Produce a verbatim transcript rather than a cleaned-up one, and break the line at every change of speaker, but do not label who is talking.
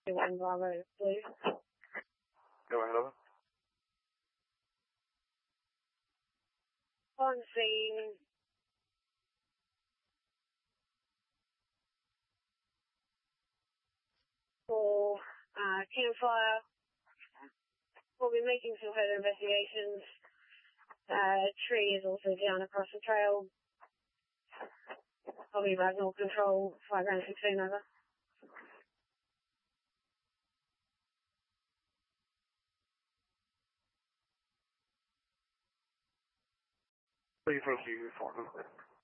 One Bravo, blue.
Go ahead, over.
On scene. For uh, campfire. We'll be making some further investigations. Uh, tree is also down across the trail. I'll be Ragnall Control, five ground sixteen over.
Please proceed with